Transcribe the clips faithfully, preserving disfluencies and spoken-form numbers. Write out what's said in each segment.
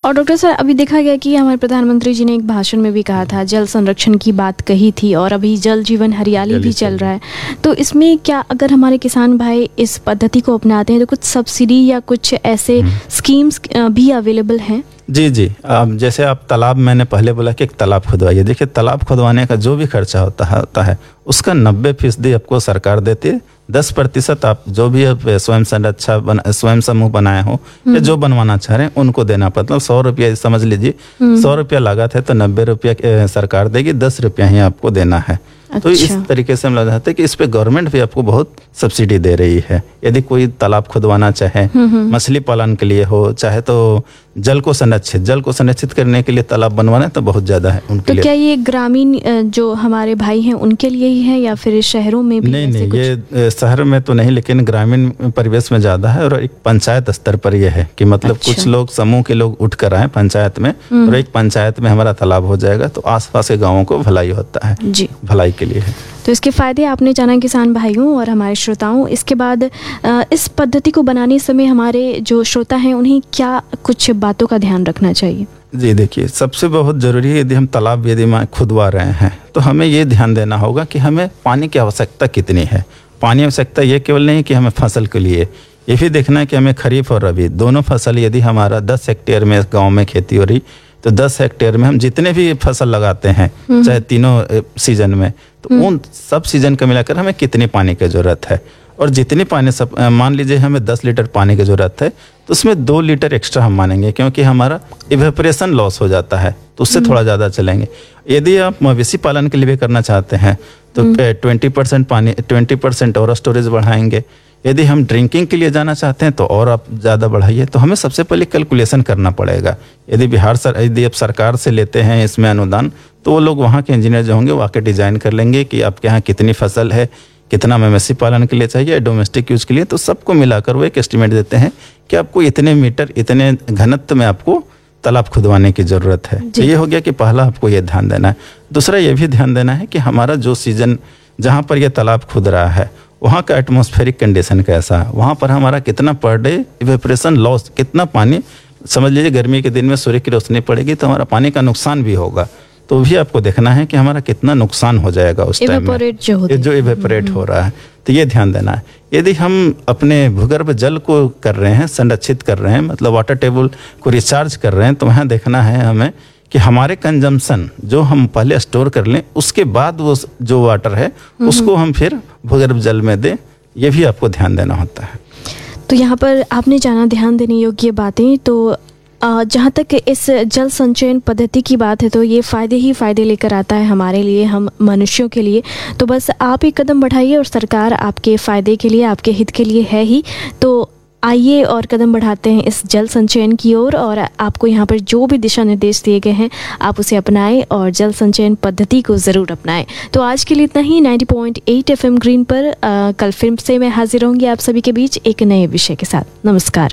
और doctor sir, अभी देखा गया कि हमारे प्रधानमंत्री जी ने एक भाषण में भी कहा था, जल संरक्षण की बात कही थी, और अभी जल जीवन हरियाली भी चल रहा है। तो इसमें क्या अगर हमारे किसान भाई इस पद्धति को अपनाते हैं तो कुछ सब्सिडी या कुछ ऐसे स्कीम्स भी अवेलेबल हैं? जी जी, अब जैसे आप तालाब, मैंने पहले बोला कि एक तालाब खुदवाइए। देखिए, तालाब खुदवाने का जो भी खर्चा होता है होता है उसका नब्बे फीसदी आपको सरकार देती है। दस प्रतिशत आप जो भी आप स्वयं संरक्षा बना, स्वयं समूह बनाए हो या जो बनवाना चाह रहे हैं उनको देना पड़ता है। मतलब सौ रुपया समझ लीजिए, सौ रुपया लागत है तो नब्बे रुपया सरकार देगी, दस रुपया ही आपको देना है। अच्छा। तो इस तरीके से हम लग जाते हैं कि इस पे गवर्नमेंट भी आपको बहुत सब्सिडी दे रही है। यदि कोई तालाब खुदवाना चाहे, मछली पालन के लिए हो, चाहे तो जल को संरक्षित जल को संरक्षित करने के लिए तालाब बनवाना है तो बहुत ज्यादा है उनके तो लिए। क्या ये ग्रामीण जो हमारे भाई हैं उनके लिए ही है या फिर शहरों में भी? नहीं नहीं, ये शहर में तो नहीं, लेकिन ग्रामीण परिवेश में ज्यादा है। और एक पंचायत स्तर पर यह है कि मतलब अच्छा। कुछ लोग, समूह के लोग उठ कर आए पंचायत में, और एक पंचायत में हमारा तालाब हो जाएगा तो आसपास के गाँवों को भलाई होता है जी, भलाई के लिए है। तो इसके फायदे आपने जाना किसान भाइयों और हमारे श्रोताओं। इसके बाद इस पद्धति को बनाने समय हमारे जो श्रोता हैं उन्हें क्या कुछ बातों का ध्यान रखना चाहिए? जी देखिए, सबसे बहुत जरूरी है, यदि हम तालाब यदि खुदवा रहे हैं तो हमें ये ध्यान देना होगा कि हमें पानी की आवश्यकता कितनी है। पानी आवश्यकता ये केवल नहीं कि हमें फसल के लिए, ये भी देखना है कि हमें खरीफ और रबी दोनों फसल, यदि हमारा दस हेक्टेयर में गाँव में खेती हो रही तो दस हेक्टेयर में हम जितने भी फसल लगाते हैं, चाहे तीनों सीजन में, तो उन सब सीजन का मिलाकर हमें कितनी पानी की जरूरत है। और जितनी पानी सब, मान लीजिए हमें दस लीटर पानी की जरूरत है तो उसमें दो लीटर एक्स्ट्रा हम मानेंगे, क्योंकि हमारा इवेपोरेशन लॉस हो जाता है तो उससे थोड़ा ज़्यादा चलेंगे। यदि आप मवेशी पालन के लिए भी करना चाहते हैं तो ट्वेंटी परसेंट पानी ट्वेंटी परसेंट और स्टोरेज बढ़ाएंगे। यदि हम ड्रिंकिंग के लिए जाना चाहते हैं तो और आप ज़्यादा बढ़ाइए। तो हमें सबसे पहले कैलकुलेशन करना पड़ेगा। यदि बिहार सर यदि आप सरकार से लेते हैं इसमें अनुदान, तो वो लोग वहाँ के इंजीनियर जो होंगे वो आके डिज़ाइन कर लेंगे कि आपके यहाँ कितनी फसल है, कितना मवेशी पालन के लिए चाहिए, डोमेस्टिक यूज के लिए, तो सबको मिलाकर वो एक एस्टिमेट देते हैं कि आपको इतने मीटर, इतने घनत्व में आपको तालाब खुदवाने की ज़रूरत है। तो ये हो गया कि पहला आपको ये ध्यान देना है। दूसरा ये भी ध्यान देना है कि हमारा जो सीजन, जहाँ पर यह तालाब खुद रहा है वहाँ का एटमॉस्फेरिक कंडीशन कैसा है, वहाँ पर हमारा कितना पर डे इवेपोरेशन लॉस, कितना पानी, समझ लीजिए गर्मी के दिन में सूर्य की रोशनी पड़ेगी तो हमारा पानी का नुकसान भी होगा, तो भी आपको देखना है कि हमारा कितना नुकसान हो जाएगा उस टाइम में, जो, जो इवेपोरेट हो रहा है। तो ये ध्यान देना है। यदि हम अपने भूगर्भ जल को कर रहे हैं, संरक्षित कर रहे हैं, मतलब वाटर टेबल को रिचार्ज कर रहे हैं, तो वहाँ देखना है हमें कि हमारे कंजम्पशन जो हम पहले स्टोर कर लें, उसके बाद वो जो वाटर है उसको हम फिर भूगर्भ जल में दें, ये भी आपको ध्यान देना होता है। तो यहाँ पर आपने जाना ध्यान देने योग्य बातें। तो जहाँ तक इस जल संचयन पद्धति की बात है तो ये फ़ायदे ही फ़ायदे लेकर आता है हमारे लिए, हम मनुष्यों के लिए। तो बस आप एक कदम बढ़ाइए और सरकार आपके फ़ायदे के लिए, आपके हित के लिए है ही। तो आइए और कदम बढ़ाते हैं इस जल संचयन की ओर। और आपको यहाँ पर जो भी दिशा निर्देश दिए गए हैं आप उसे अपनाएं और जल संचयन पद्धति को ज़रूर अपनाएं। तो आज के लिए इतना ही। नब्बे पॉइंट आठ एफएम ग्रीन पर आ, कल फिर से मैं हाजिर होंगी आप सभी के बीच एक नए विषय के साथ। नमस्कार।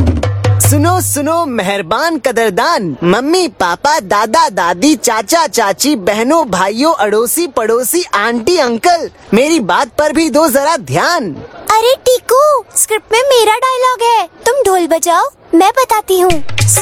सुनो सुनो मेहरबान कदरदान, मम्मी पापा दादा दादी चाचा चाची बहनों भाइयों अड़ोसी पड़ोसी आंटी अंकल, मेरी बात पर भी दो जरा ध्यान। अरे टीकू, स्क्रिप्ट में मेरा डायलॉग है, तुम ढोल बजाओ मैं बताती हूँ।